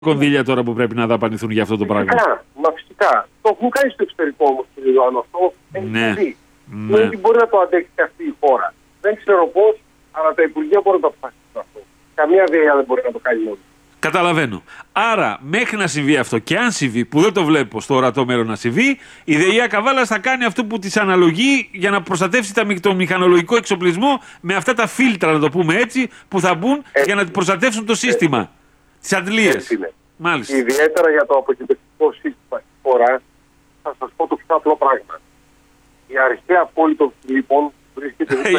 κονδύλια τώρα που πρέπει να δαπανηθούν για αυτό το πράγμα. Φυσικά. Το έχουν κάνει στο εξωτερικό όμως, κύριε Ιωάννου, αυτό έχει δει. Δεν μπορεί να το αντέξει αυτή η χώρα. Δεν ξέρω πώς, αλλά τα Υπουργεία μπορούν να το αποφασίσουν αυτό. Καμία ΔΕΙΑ δεν μπορεί να το κάνει μόνο. Καταλαβαίνω. Άρα, μέχρι να συμβεί αυτό, και αν συμβεί, που δεν το βλέπω στο ορατό μέλλον να συμβεί, η ΔΕΙΑ Καβάλας θα κάνει αυτό που της αναλογεί για να προστατεύσει τον μηχανολογικό εξοπλισμό με αυτά τα φίλτρα, να το πούμε έτσι, που θα μπουν για να προστατεύσουν το σύστημα. Τις αντλίες. Μάλιστα. Ιδιαίτερα για το αποχαιρετιστικό σύστημα στη χώρα, θα σας πω το πιο απλό πράγμα. Η αρχαία πόλη των Φιλίππων βρίσκεται δίπλα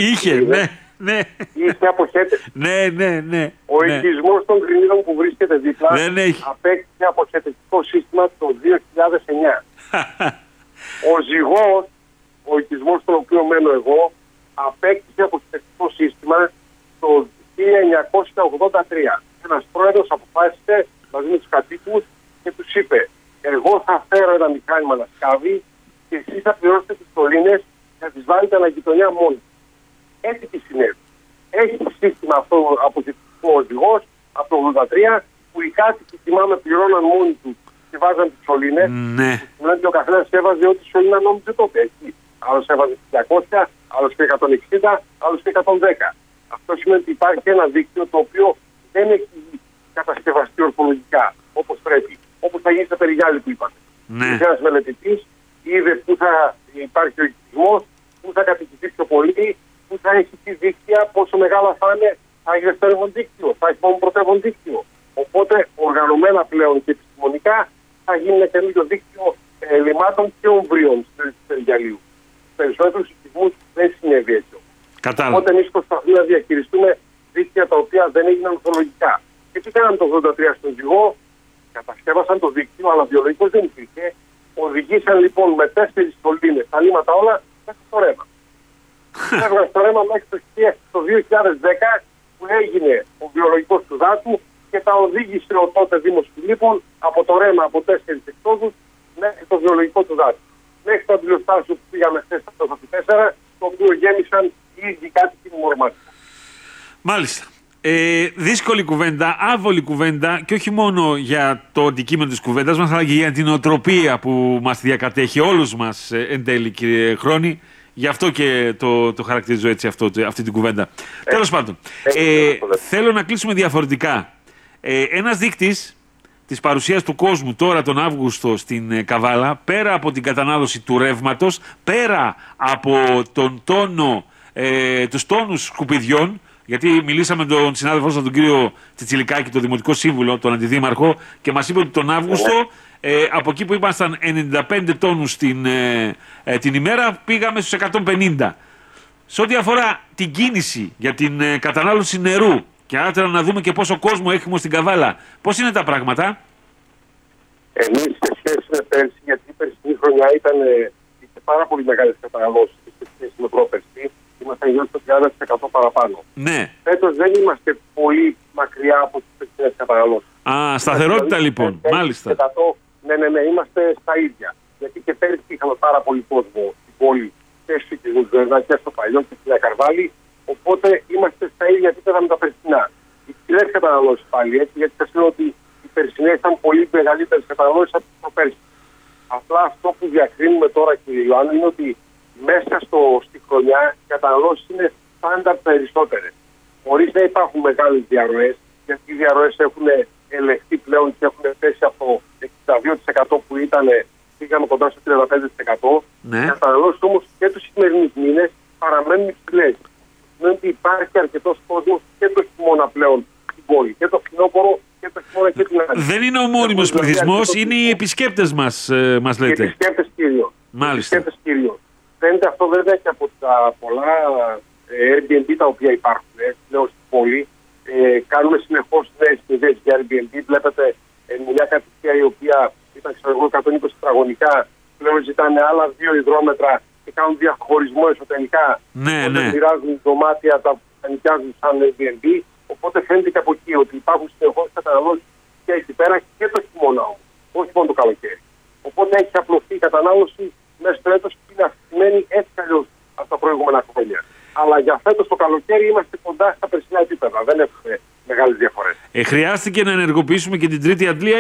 είχε αποχέτευση. Ναι. Ο οικισμός των Κρινίδων που βρίσκεται δίπλα απέκτησε αποχαιρετιστικό σύστημα το 2009. Ο Ζυγός, ο οικισμός στον οποίο μένω εγώ, απέκτησε αποχαιρετιστικό σύστημα το 1983. Ένας πρόεδρος αποφάσισε μαζί με τους κατοίκους και τους είπε: εγώ θα φέρω ένα μηχάνημα να σκάβει και εσείς θα πληρώσετε τις σωλήνες και θα τις βάλετε αναγειτονιά μόνοι. Έτσι τι συνέβη. Έχει σύστημα αυτό αποχαιρετιστικό οδηγός από το 1983 που οι κάτοικοι, θυμάμαι, πληρώναν μόνοι τους και βάζαν τις σωλήνες. Ναι. Και ο καθένας έβαζε ό,τι σωλήνα νόμιζε τότε. Άλλος έβαζε 200, άλλος και 160, άλλος και 110. Αυτό σημαίνει ότι υπάρχει ένα δίκτυο το οποίο δεν έχει κατασκευαστεί ορθολογικά όπως πρέπει. Όπως θα γίνει στα Περιγιάλη που είπατε. Ναι. Ένας μελετητής είδε πού θα υπάρχει ο οικισμός, πού θα κατοικηθεί πιο πολύ, πού θα έχει τι δίκτυα, πόσο μεγάλα θα είναι, θα έχει δευτερεύον δίκτυο, θα έχει μόνο πρωτεύον δίκτυο. Οπότε οργανωμένα πλέον και επιστημονικά θα γίνει ένα καινούριο δίκτυο λιμάτων και ομβρίων του Περιγιαλίου. Στους περισσότερους οικισμούς δεν συνέβη έτσι. Οπότε εμείς προσπαθούμε να διαχειριστούμε δίκτυα τα οποία δεν έγιναν ορθολογικά. Και τι κάναμε το 1983 στον Ζυγό, κατασκεύασαν το δίκτυο, αλλά βιολογικός δεν υπήρχε. Οδηγήσαν λοιπόν με 4 σωλήνες τα λίματα όλα μέσα στο ρέμα. Έβγαλε στο ρέμα μέχρι το 2010 που έγινε ο βιολογικός του δάτου και τα οδήγησε ο τότε Δήμος Φιλίππων από το ρέμα από 4 εκτόδους μέχρι το βιολογικό του δάτου. Μέχρι το αντιλιοστάσιο που πήγαμε χθες το 4, το οποίο γέμισαν οι ίδιοι κάτοικοι μου ορμάτια. Μάλιστα. Δύσκολη κουβέντα, άβολη κουβέντα και όχι μόνο για το αντικείμενο της κουβέντας μας αλλά και για την οτροπία που μας διακατέχει όλους μας εν τέλει, κύριε Χρόνη. Γι' αυτό και το χαρακτηρίζω έτσι αυτή την κουβέντα. Τέλος πάντων, θέλω να κλείσουμε διαφορετικά. Ένας δείκτης της παρουσίας του κόσμου τώρα τον Αύγουστο στην Καβάλα, πέρα από την κατανάλωση του ρεύματος, πέρα από τους τόνους σκουπιδιών, γιατί μιλήσαμε με τον συνάδελφό σας, τον κύριο Τσιτσιλικάκη, τον Δημοτικό Σύμβουλο, τον Αντιδήμαρχο, και μας είπε ότι τον Αύγουστο, από εκεί που ήμασταν 95 τόνους την ημέρα, πήγαμε στους 150. Σε ό,τι αφορά την κίνηση για την κατανάλωση νερού, και άρα να δούμε και πόσο κόσμο έχουμε στην Καβάλα, πώς είναι τα πράγματα? Εμείς σε σχέση με πέρσι, γιατί η περσινή χρονιά ήταν πάρα πολύ μεγάλες καταναλώσεις σε σχέση με πρόπερσι, ήμασταν γύρω στο 30% παραπάνω. Ναι. Φέτος δεν είμαστε πολύ μακριά από τις περσινές καταναλώσεις. Σταθερότητα λοιπόν, μάλιστα. Ναι, είμαστε στα ίδια. Γιατί και πέρσι είχαμε πάρα πολύ κόσμο στην πόλη και στους οικισμούς και στο Παλιό και στην Καρβάλη. Οπότε είμαστε στα ίδια επίπεδα με τα περσινά. Οι ψηλές καταναλώσεις πάλι έτσι, γιατί σας λέω ότι οι περσινές ήταν πολύ μεγαλύτερες καταναλώσεις από το πέρσι. Απλά αυτό που διακρίνουμε τώρα, κύριε Ιωάννη, είναι ότι μέσα στη χρονιά οι καταναλώσεις είναι πάντα περισσότερες. Χωρίς να υπάρχουν μεγάλες διαρροές, γιατί οι διαρροές έχουν ελεγχθεί πλέον και έχουν πέσει από το 62% που ήταν, πήγαμε κοντά στο 35%. Ναι. Οι καταναλώσεις όμως και τους σημερινούς μήνες παραμένουν υψηλές. Σημαίνει ότι υπάρχει αρκετός κόσμος και το χειμώνα πλέον στην πόλη. Και το φθινόπωρο και το χειμώνα και την άλλη. Δεν είναι ο μόνιμος πληθυσμός, είναι οι επισκέπτες μας λέτε. Οι επισκέπτες κυρίως. Μάλιστα. Φαίνεται αυτό βέβαια και από τα πολλά Airbnb τα οποία υπάρχουν πλέον στην πόλη. Κάνουμε συνεχώς νέες ιδέες για Airbnb. Βλέπετε μια κατοικία η οποία ήταν 120 τετραγωνικά, πλέον ζητάνε άλλα 2 υδρόμετρα και κάνουν διαχωρισμό εσωτερικά. Ναι. Μοιράζουν δωμάτια, τα νοικιάζουν σαν Airbnb. Οπότε φαίνεται και από εκεί ότι υπάρχουν συνεχώς καταναλώσεις και εκεί πέρα και το χειμώνα όμως, όχι μόνο το καλοκαίρι. Οπότε έχει απλωθεί η κατανάλωση μέσα στο έτος και είναι αυξημένη έτσι αλλιώς από τα προηγούμενα χρόνια. Αλλά για φέτος το καλοκαίρι είμαστε κοντά στα περσινά επίπεδα. Δεν έχουμε μεγάλες διαφορές. Χρειάστηκε να ενεργοποιήσουμε και την Τρίτη Αντλία.